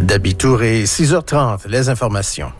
Dabi Touré, 6h30, les informations.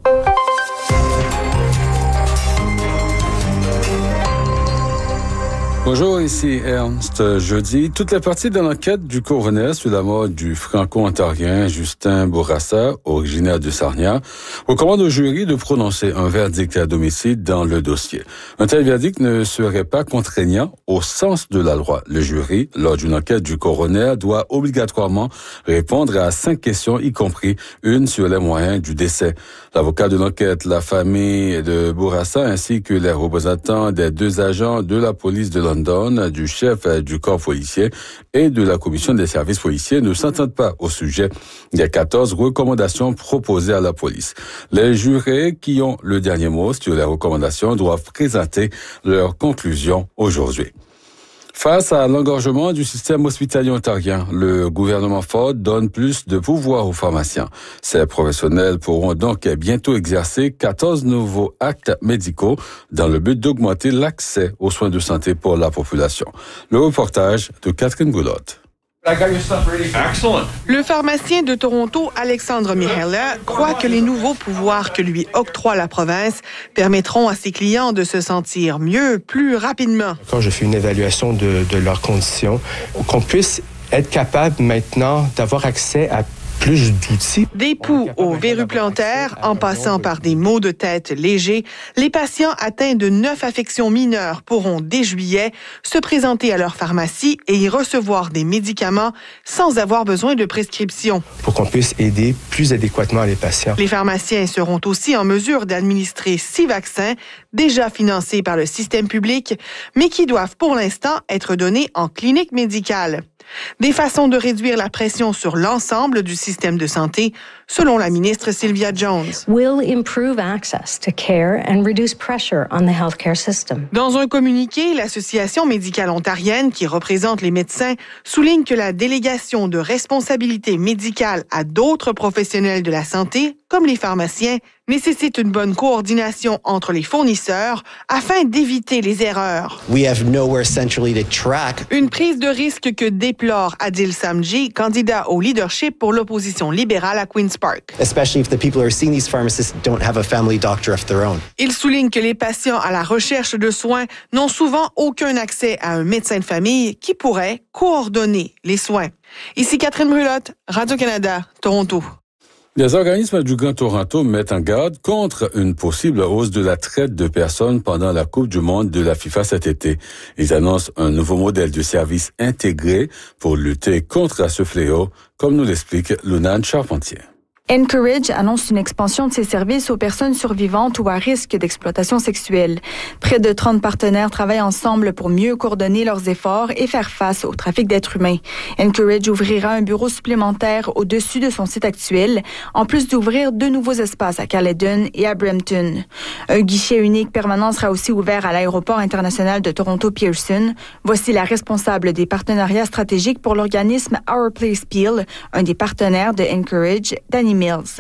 Bonjour, ici Ernst. Jeudi, toutes les parties de l'enquête du coroner sur la mort du franco-ontarien Justin Bourassa, originaire de Sarnia, recommandent au jury de prononcer un verdict d'homicide dans le dossier. Un tel verdict ne serait pas contraignant au sens de la loi. Le jury, lors d'une enquête du coroner, doit obligatoirement répondre à 5 questions, y compris une sur les moyens du décès. L'avocat de l'enquête, la famille de Bourassa, ainsi que les représentants des 2 agents de la police de London, du chef du corps policier et de la commission des services policiers ne s'entendent pas au sujet des 14 recommandations proposées à la police. Les jurés qui ont le dernier mot sur les recommandations doivent présenter leurs conclusions aujourd'hui. Face à l'engorgement du système hospitalier ontarien, le gouvernement Ford donne plus de pouvoir aux pharmaciens. Ces professionnels pourront donc bientôt exercer 14 nouveaux actes médicaux dans le but d'augmenter l'accès aux soins de santé pour la population. Le reportage de Catherine Goulotte. Le pharmacien de Toronto, Alexandre Mihaela, croit que les nouveaux pouvoirs que lui octroie la province permettront à ses clients de se sentir mieux, plus rapidement. Quand je fais une évaluation de leurs conditions, qu'on puisse être capable maintenant d'avoir accès à plus d'outils. Des poux aux verrues plantaires, en passant par des maux de tête légers, les patients atteints de 9 affections mineures pourront, dès juillet, se présenter à leur pharmacie et y recevoir des médicaments sans avoir besoin de prescription. Pour qu'on puisse aider plus adéquatement les patients. Les pharmaciens seront aussi en mesure d'administrer 6 vaccins déjà financés par le système public, mais qui doivent pour l'instant être donnés en clinique médicale. Des façons de réduire la pression sur l'ensemble du système de santé, selon la ministre Sylvia Jones. Will improve access to care and reduce pressure on the healthcare system. Dans un communiqué, l'Association médicale ontarienne, qui représente les médecins, souligne que la délégation de responsabilité médicale à d'autres professionnels de la santé, comme les pharmaciens, nécessite une bonne coordination entre les fournisseurs afin d'éviter les erreurs. We have nowhere centrally to track. Une prise de risque que déplore Adil Samji, candidat au leadership pour l'opposition libérale à Queen's Park. Especially if the people who are seeing these pharmacists don't have a family doctor of their own. Il souligne que les patients à la recherche de soins n'ont souvent aucun accès à un médecin de famille qui pourrait coordonner les soins. Ici Catherine Brulotte, Radio-Canada, Toronto. Les organismes du Grand Toronto mettent en garde contre une possible hausse de la traite de personnes pendant la Coupe du monde de la FIFA cet été. Ils annoncent un nouveau modèle de service intégré pour lutter contre ce fléau, comme nous l'explique Lunane Charpentier. Encourage annonce une expansion de ses services aux personnes survivantes ou à risque d'exploitation sexuelle. Près de 30 partenaires travaillent ensemble pour mieux coordonner leurs efforts et faire face au trafic d'êtres humains. Encourage ouvrira un bureau supplémentaire au-dessus de son site actuel, en plus d'ouvrir 2 nouveaux espaces à Caledon et à Brampton. Un guichet unique permanent sera aussi ouvert à l'aéroport international de Toronto-Pearson. Voici la responsable des partenariats stratégiques pour l'organisme Our Place Peel, un des partenaires de Encourage, Danny Mills.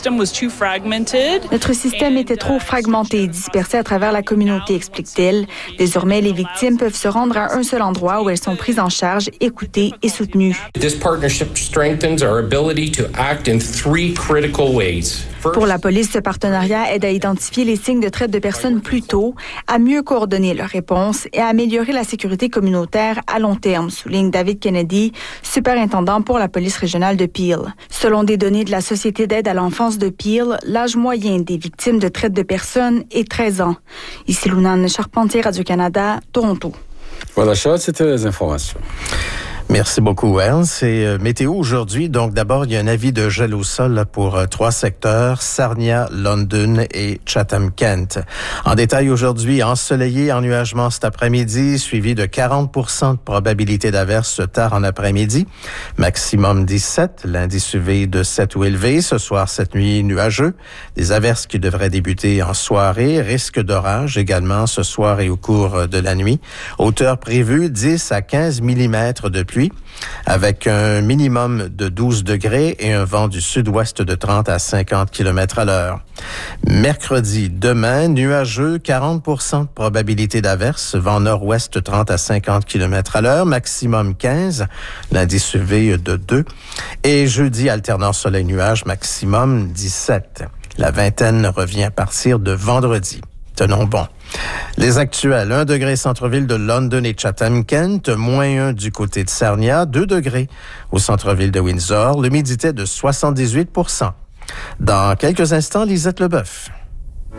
Notre système était trop fragmenté et dispersé à travers la communauté, explique-t-elle. Désormais, les victimes peuvent se rendre à un seul endroit où elles sont prises en charge, écoutées et soutenues. This partnership strengthens our ability to act in 3 critical ways. Pour la police, ce partenariat aide à identifier les signes de traite de personnes plus tôt, à mieux coordonner leurs réponses et à améliorer la sécurité communautaire à long terme, souligne David Kennedy, superintendant pour la police régionale de Peel. Selon des données de la Société d'aide à l'enfance de Peel, l'âge moyen des victimes de traite de personnes est 13 ans. Ici Lunane Charpentier, Radio-Canada, Toronto. Voilà, Charles, c'était les informations. Merci beaucoup, Ernst. Et météo aujourd'hui, donc d'abord, il y a un avis de gel au sol là, pour 3 secteurs, Sarnia, London et Chatham-Kent. En détail aujourd'hui, ensoleillé, ennuagement cet après-midi, suivi de 40% de probabilité d'averse tard en après-midi. Maximum 17, l'indice UV de 7 ou élevé. Ce soir, cette nuit, nuageux. Des averses qui devraient débuter en soirée. Risque d'orage également ce soir et au cours de la nuit. Hauteur prévue 10 à 15 mm de pluie pluie, avec un minimum de 12 degrés et un vent du sud-ouest de 30 à 50 km à l'heure. Mercredi, demain, nuageux, 40% de probabilité d'averse, vent nord-ouest 30 à 50 km à l'heure, maximum 15, l'indice UV de 2. Et jeudi, alternant soleil-nuage, maximum 17. La vingtaine revient à partir de vendredi. Tenons bon. Les actuels, 1 degré centre-ville de London et Chatham-Kent, -1 du côté de Sarnia, 2 degrés au centre-ville de Windsor, l'humidité de 78%. Dans quelques instants, Lisette Leboeuf.